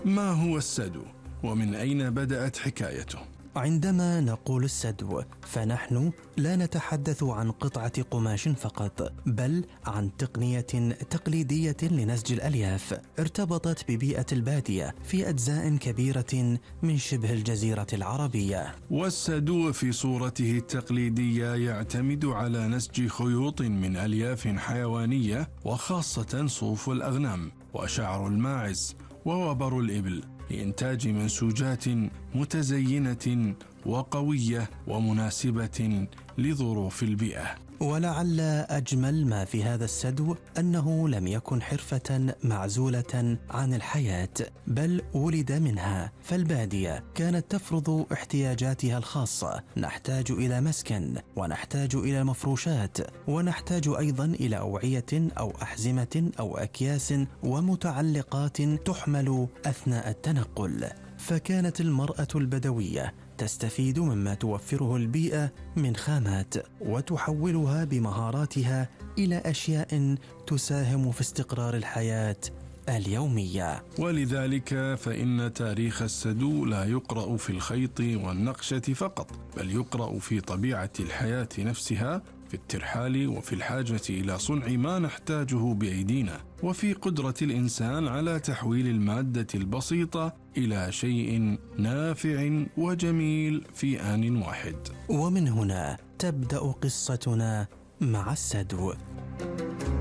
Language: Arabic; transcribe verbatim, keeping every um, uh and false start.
ما هو السدو ومن أين بدأت حكايته؟ عندما نقول السدو فنحن لا نتحدث عن قطعة قماش فقط، بل عن تقنية تقليدية لنسج الألياف ارتبطت ببيئة البادية في أجزاء كبيرة من شبه الجزيرة العربية. والسدو في صورته التقليدية يعتمد على نسج خيوط من ألياف حيوانية، وخاصة صوف الأغنام وشعر الماعز ووبر الإبل، لإنتاج منسوجات متزينة وقوية ومناسبة لظروف البيئة. ولعل أجمل ما في هذا السدو أنه لم يكن حرفة معزولة عن الحياة، بل ولد منها، فالبادية كانت تفرض احتياجاتها الخاصة. نحتاج إلى مسكن، ونحتاج إلى مفروشات، ونحتاج أيضا إلى أوعية أو أحزمة أو أكياس ومتعلقات تحمل أثناء التنقل. فكانت المرأة البدوية تستفيد مما توفره البيئة من خامات، وتحولها بمهاراتها إلى أشياء تساهم في استقرار الحياة اليومية. ولذلك فإن تاريخ السدو لا يقرأ في الخيط والنقشة فقط، بل يقرأ في طبيعة الحياة نفسها، في الترحال وفي الحاجة إلى صنع ما نحتاجه بأيدينا، وفي قدرة الإنسان على تحويل المادة البسيطة إلى شيء نافع وجميل في آن واحد. ومن هنا تبدأ قصتنا مع السدو.